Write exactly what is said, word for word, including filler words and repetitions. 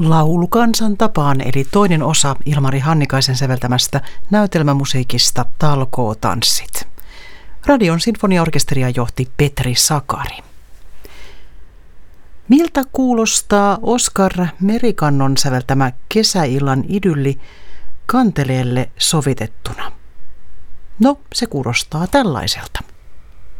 Laulukansan tapaan, eli toinen osa Ilmari Hannikaisen säveltämästä näytelmämusiikista Talkootanssit. Radion sinfoniaorkesteria johti Petri Sakari. Miltä kuulostaa Oskar Merikannon säveltämä Kesäillan idylli kanteleelle sovitettuna? No, se kuulostaa tällaiselta.